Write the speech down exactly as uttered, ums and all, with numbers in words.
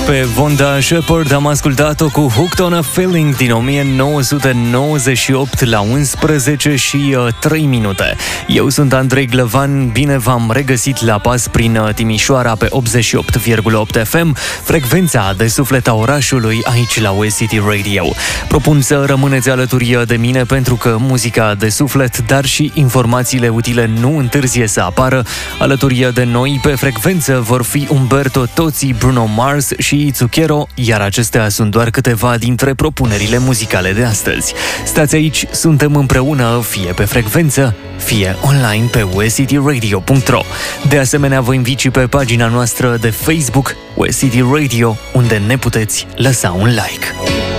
Pe Vonda Shepard am ascultat-o cu Hooked on a Feeling din o mie nouă sute nouăzeci și opt la unsprezece și trei minute. Eu sunt Andrei Glăvan, bine v-am regăsit la pas prin Timișoara pe optzeci și opt virgulă opt F M, frecvența de suflet a orașului aici la West City Radio. Propun să rămâneți alături de mine pentru că muzica de suflet, dar și informațiile utile nu întârzie să apară. Alături de noi pe frecvență vor fi Umberto Tozzi, Bruno Mars și Zucchero, iar acestea sunt doar câteva dintre propunerile muzicale de astăzi. Stați aici, suntem împreună, fie pe frecvență, fie online pe west city radio punct ro. De asemenea, vă invit și pe pagina noastră de Facebook, West City Radio, unde ne puteți lăsa un like.